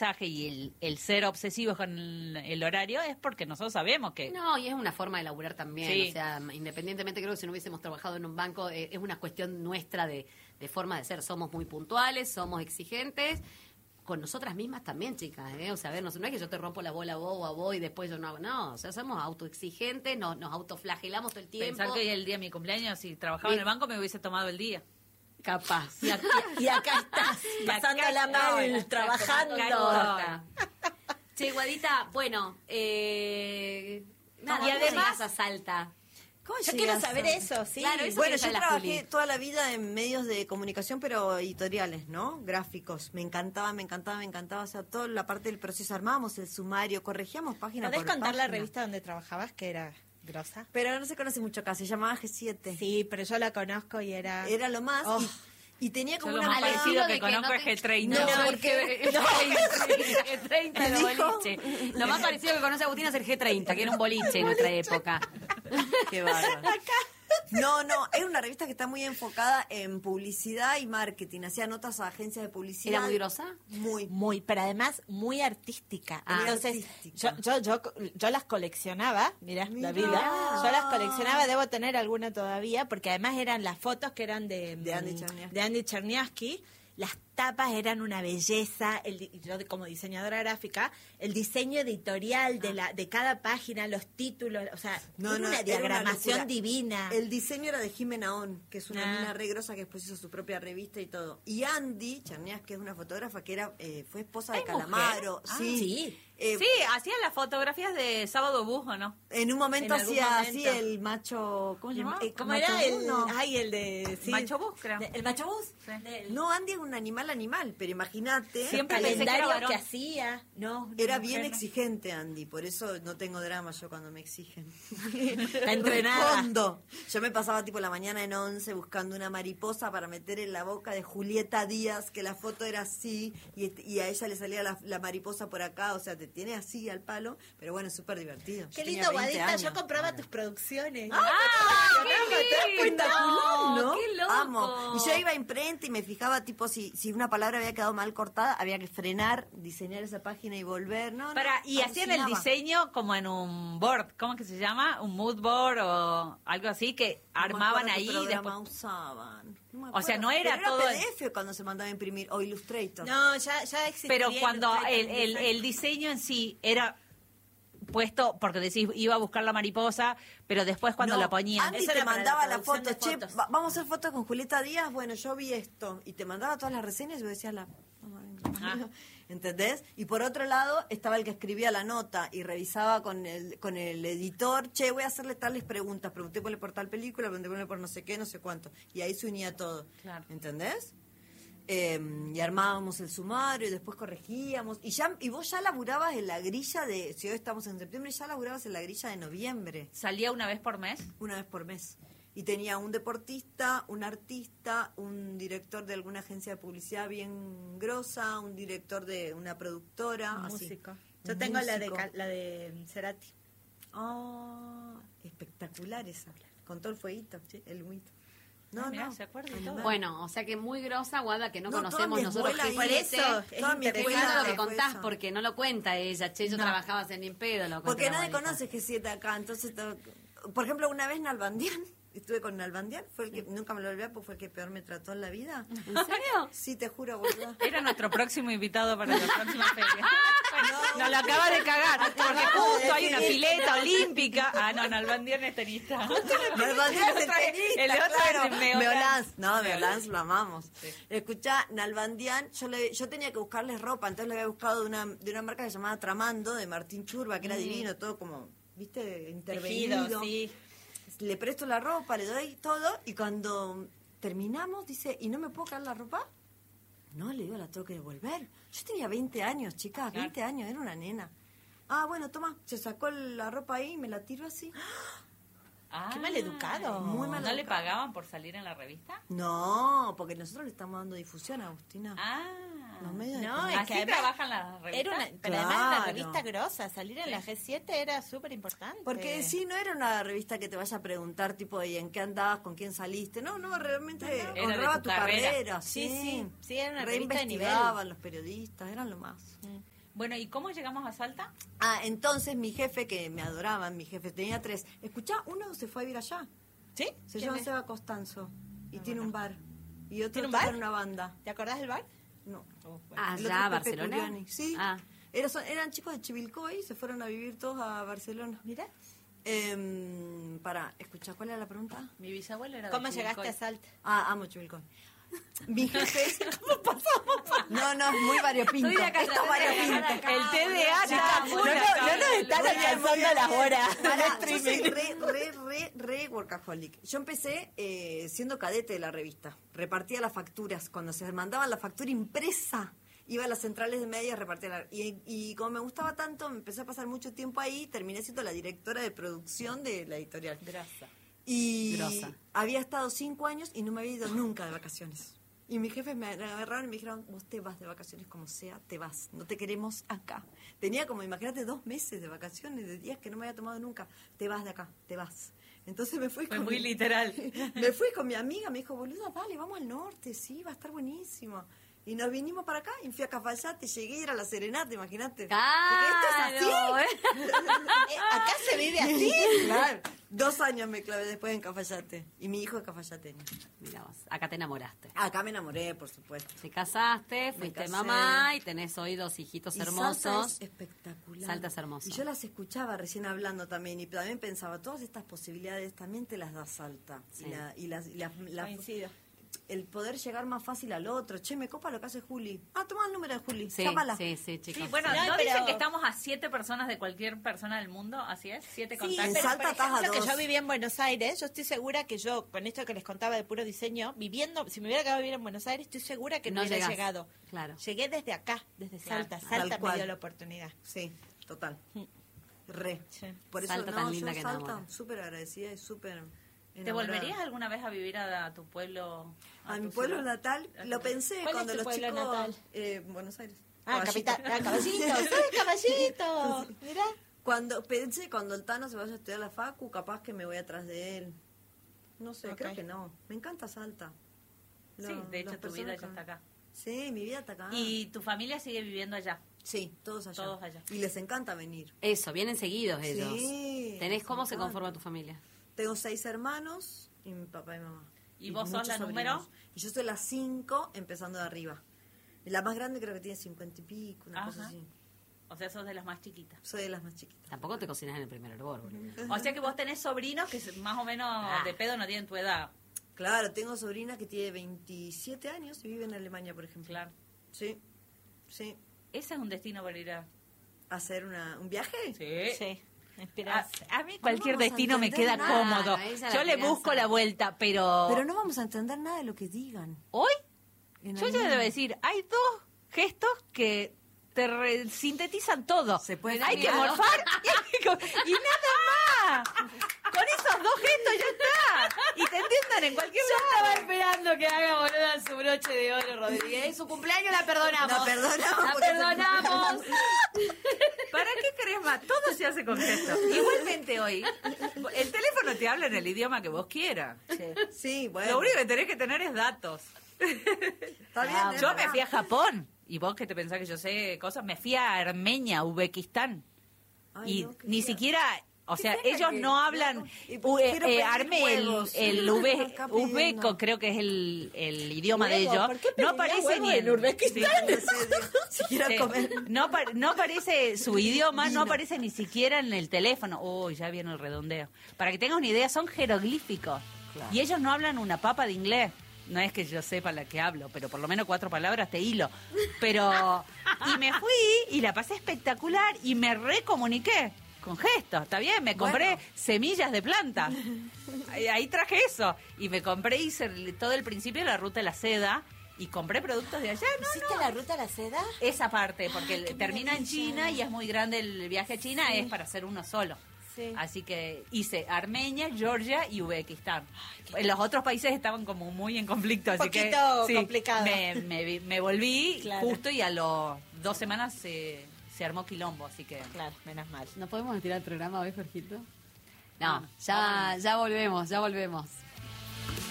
mensaje y el ser obsesivos con el horario es porque nosotros sabemos que... No, y es una forma de laburar también. Sí. O sea, independientemente, creo que si no hubiésemos trabajado en un banco, es una cuestión nuestra de forma de ser. Somos muy puntuales, somos exigentes. Con nosotras mismas también, chicas, ¿eh? O sea, a ver, no es que yo te rompo la bola a vos o a vos y después yo no hago. No, o sea, somos autoexigentes, nos autoflagelamos todo el tiempo. Pensar que hoy es el día de mi cumpleaños, si trabajaba en el banco me hubiese tomado el día. Capaz. Y acá estás, pasándola mal, trabajando. Corta. Che, Guadita, bueno, nada, Y ¿cómo además- llegás a Salta? ¿Cómo Yo llegas quiero saber a- eso, sí. Claro, eso Bueno, que yo la trabajé Juli. toda la vida en medios de comunicación, pero editoriales, ¿no? Gráficos. Me encantaba. O sea, toda la parte del proceso. Armábamos el sumario, corregíamos página ¿Podés por contar la página. revista donde trabajabas, que era grosa? Pero no se conoce mucho acá, se llamaba G7. Sí, pero yo la conozco y era... Era lo más. Oh. Y tenía Yo como lo una más al parecido estilo que de que conozco no es te- G30. No, porque no. el G30 ¿Qué de dijo? boliche. Lo más parecido que conoce Agustina es el G30, que era un boliche en nuestra época. Qué bárbaro. No, es una revista que está muy enfocada en publicidad y marketing. Hacía notas a agencias de publicidad. ¿Era muy grosa? Muy. pero además muy artística. Ah. Entonces, Artística. yo las coleccionaba, mirá, Mirá. la vida. Yo las coleccionaba, debo tener alguna todavía, porque además eran las fotos que eran de Andy Cherniavsky. de Andy Cherniavsky. Las tapas eran una belleza, yo como diseñadora gráfica, el diseño editorial de cada página, los títulos, o sea, era una era diagramación locura. divina. El diseño era de Jimena On, que es una Ah. mina re grosa que después hizo su propia revista y todo. Y Andy Cherniavsky, que es una fotógrafa que era fue esposa de ¿Es mujer? Calamaro. Ah, sí. Sí, hacían las fotografías de Sábado Bus, ¿o no? En un momento En algún hacía momento. así el macho, ¿cómo se llama? ¿Cómo Macho era el? Bus, no. Ay, el de... sí. Macho Bus, creo. ¿El Macho Bus? Sí. No, Andy es un animal, pero imagínate. Siempre pensé que era calendario varón. que hacía, no. Era no, bien mujer, no. exigente, Andy, por eso no tengo drama yo cuando me exigen. Está entrenada. Respondo. Yo me pasaba tipo la mañana en 11 buscando una mariposa para meter en la boca de Julieta Díaz, que la foto era así, y a ella le salía la mariposa por acá, o sea, te tiene así al palo, pero bueno, es súper divertido. Qué Yo lindo, tenía 20 Guadita, años. yo compraba tus producciones. ¡Qué lindo! ¿No? ¡Qué loco! Amo. Y yo iba a imprenta y me fijaba tipo si una palabra había quedado mal cortada, había que frenar, diseñar esa página y volver, ¿no? Y hacían el alucinaba. diseño como en un board, ¿cómo es que se llama? Un mood board o algo así que No me armaban acuerdo ahí qué y programa después... usaban. No me O sea, acuerdo. no era Pero todo- PDF cuando se mandaba a imprimir o Illustrator. No, ya existía. Pero cuando Illustrator. el diseño en sí era puesto, porque decís, iba a buscar la mariposa, pero después cuando No, la ponían... Andy Eso te era para mandaba la la foto, producción che, de fotos. vamos a hacer fotos con Julieta Díaz, bueno, yo vi esto, y te mandaba todas las reseñas y vos decías Ah. ¿entendés? Y por otro lado estaba el que escribía la nota y revisaba con el editor, che, voy a hacerle tales preguntas, preguntémosle por tal película, preguntémosle por no sé qué, no sé cuánto, y ahí se unía todo, Claro. ¿entendés? Y armábamos el sumario y después corregíamos y vos ya laburabas en la grilla de, si hoy estamos en septiembre, ya laburabas en la grilla de noviembre, ¿Salía una vez por mes? una vez por mes. Y tenía un deportista, un artista, un director de alguna agencia de publicidad bien grosa, un director de una productora, Un así. músico. Un Yo tengo músico. la de Cerati. Ah, espectacular esa. Con todo el fueguito, el humito. Ah, mirá, se acuerda de todo. Bueno, o sea que muy grosa, Guada, que no, No, toda conocemos mi nosotros. escuela G7. Por eso, es Toda mi Qué escuela lindo lo que fue contás, eso. porque no lo cuenta ella. Che, yo trabajaba en ni en pedo. Lo Porque cuenta la nadie Guadita. conoce G7 acá, entonces, por ejemplo, una vez Nalbandián, estuve con Nalbandián, fue el que, nunca me lo olvidé, porque fue el que peor me trató en la vida. ¿En serio? Sí, te juro, boludo. Era nuestro próximo invitado para la próxima feria. Nos lo acaba de cagar, porque justo hay una pileta olímpica. Ah, no, Nalbandián es tenista. Nalbandián es el tenista, El otro claro. es de Meolans. No, Meolans lo amamos. Escuchá, Nalbandián, yo tenía que buscarles ropa, entonces le había buscado de una marca que se llamaba Tramando, de Martín Churba, que era divino, todo como, viste, intervenido. Tejido, sí. Le presto la ropa, le doy todo, y cuando terminamos, dice, ¿y no me puedo caer la ropa? No, le digo, la tengo que devolver. Yo tenía 20 años, chicas, Claro. 20 años, era una nena. Ah, bueno, toma, se sacó la ropa ahí y me la tiro así. Ah, Qué mal educado. Muy mal ¿No le educado. pagaban por salir en la revista? No, porque nosotros le estamos dando difusión a Agustina. Ah. Los medios de No, comunicación. es que ¿Así además trabajan las revistas? era pero además una Claro. revista grosa, salir en la G7 era súper importante. Porque sí, no era una revista que te vaya a preguntar, tipo, ¿y en qué andabas? ¿Con quién saliste? No, realmente Era de honraba tu tu carrera. carrera. Sí, era una revista de Reinvestigaban los periodistas, eran lo más. Bueno, ¿y cómo llegamos a Salta? Entonces mi jefe, que me adoraban, mi jefe tenía 3. Escuchá, uno se fue a vivir allá. ¿Sí? Se ¿Quién llama es? Seba Costanzo. Y tiene un bar. Y otro ¿Tiene un toca bar? en una banda. ¿Te acordás del bar? No. Ah, El otro ya, es Pepe Barcelona. Curioni. Sí. Ah. Eran chicos de Chivilcoy y se fueron a vivir todos a Barcelona. Mira. Para, escuchar, ¿cuál era la pregunta? Mi bisabuela era de ¿Cómo llegaste Chivilcoy. a Salta? Amo Chivilcoy. Mi jefe... ¿Cómo pasamos? No, es muy variopinto. Estoy de acá, Esto es variopinto. El TDA está full acá. están alcanzando las horas. Pará, yo soy re workaholic. Yo empecé siendo cadete de la revista. Repartía las facturas. Cuando se mandaban la factura impresa, iba a las centrales de medios, repartía y como me gustaba tanto, me empecé a pasar mucho tiempo ahí, terminé siendo la directora de producción de la editorial. Grasa. Y Grosa. había estado 5 años y no me había ido nunca de vacaciones. Y mis jefes me agarraron y me dijeron, vos te vas de vacaciones como sea, te vas, no te queremos acá. Tenía como, imagínate, 2 meses de vacaciones, de días que no me había tomado nunca. Te vas de acá, te vas. Entonces me fui Fue con muy literal. me fui con mi amiga, me dijo, boluda, dale, vamos al norte, sí, va a estar buenísimo. Y nos vinimos para acá y fui a Cafayate, llegué y era la serenata, imagínate. Claro, Porque esto es así. Acá se vive así. Claro. 2 años me clavé después en Cafayate. Y mi hijo es cafayateño. Mirá vos, acá te enamoraste. Acá me enamoré, por supuesto. Te casaste, fuiste casé. mamá y tenés hoy 2 hijitos Y Salta hermosos. es espectacular. Salta es hermoso. Y yo las escuchaba recién hablando también y también pensaba, todas estas posibilidades también te las da Salta. Sí. Coincido. El poder llegar más fácil al otro. Che, me copa lo que hace Juli. Toma el número de Juli. Sí, Llámala. sí, chicos. Sí, bueno, No, ¿no pero- dicen que estamos a 7 personas de cualquier persona del mundo? ¿Así es? 7 Sí, contactos. en Salta por estás a ejemplo, que 2. yo vivía en Buenos Aires, yo estoy segura que yo, con esto que les contaba de puro diseño, viviendo, si me hubiera quedado a vivir en Buenos Aires, estoy segura que no hubiera llegás. llegado. Claro. Llegué desde acá, desde Claro, Salta. tal Salta me cual. dio la oportunidad. Sí, total. Re. Sí. Por eso, Salta no, tan linda yo que Salta, enamora. súper agradecida y súper ¿Te enamorada. volverías alguna vez a vivir a tu pueblo? A mi tu pueblo ciudad? natal, lo pensé ¿Cuál es cuando tu los pueblo chicos... natal? Buenos Aires. Ah, Caballito. Caballito, sí, Caballito. Mirá. Cuando el Tano se vaya a estudiar la facu, capaz que me voy atrás de él. No sé, Ok. creo que no. Me encanta Salta. Sí, de hecho las tu vida ya personas está acá. Sí, mi vida está acá. ¿Y tu familia sigue viviendo allá? Sí, todos allá. Todos allá. Y les encanta venir. Eso, vienen seguidos ellos. Sí, ¿Tenés cómo se encanta. conforma tu familia? Tengo 6 hermanos y mi papá y mamá. ¿Y vos sos muchos la número? Y yo soy la 5, empezando de arriba. Y la más grande creo que tiene 50 y pico, una cosa Ajá. así. O sea, sos de las más chiquitas. Soy de las más chiquitas. Tampoco te cocinas en el primer hervor, boludo. O sea que vos tenés sobrinos que más o menos de pedo no tienen tu edad. Claro, tengo sobrina que tiene 27 años y vive en Alemania, por ejemplo. Claro. Sí, sí. Ese es un destino para ir a... ¿Hacer un viaje? Sí. Sí, inspirás. A mí cualquier vamos a destino me entender queda nada, cómodo. ella la Yo le crianza. busco la vuelta, pero... Pero no vamos a entender nada de lo que digan. Hoy En yo ya alemán. debo decir, hay 2 gestos que te sintetizan todo. Se puede Hay que mirar. morfar y nada más. Con esos 2 gestos ya está. Y te entiendan en cualquier lado. Estaba esperando que haga boluda su broche de oro, Rodríguez. En su cumpleaños la perdonamos. La perdonamos. La porque se- perdonamos. ¿Para qué querés más? Todo se hace con gestos. Igualmente hoy, el teléfono te habla en el idioma que vos quieras. Sí, bueno. Lo único que tenés que tener es datos. Está bien, es Yo me verdad. fui a Japón. ¿Y vos que te pensás que yo sé cosas? Me fui a Armenia, Uzbekistán. Ay, Y no, qué ni fea. siquiera... O sea, cerca ellos que- no hablan... Y quiero pedir Arme, huevos. el Acá pidiendo. uzbeco, creo que es el idioma de Huevo, ellos. ¿por qué No pediría aparece huevo ni en Uzbekistán? Sí. En serio, si quieras Sí. comer. No aparece su idioma, Vino. no aparece ni siquiera en el teléfono. Uy, ya viene el redondeo. Para que tengas una idea, son jeroglíficos. Y ellos no hablan una papa de inglés. No es que yo sepa la que hablo, pero por lo menos 4 palabras te hilo. Pero, y me fui y la pasé espectacular y me recomuniqué con gestos, ¿está bien? Me compré Bueno. semillas de planta. Ahí traje eso. Y me compré, hice todo el principio de la ruta de la seda y compré productos de allá. No, ¿Hiciste la ruta a la seda? esa parte, porque termina en China y es muy grande el viaje a China, es para hacer uno solo. Sí. Así que hice Armenia, Georgia y Uzbekistán. Los otros países estaban como muy en conflicto, así que poquito sí, complicado. me volví Claro. justo y a las 2 semanas se armó quilombo, así que... Claro, menos mal. ¿No podemos tirar el programa hoy, Jorgito? No, ya volvemos.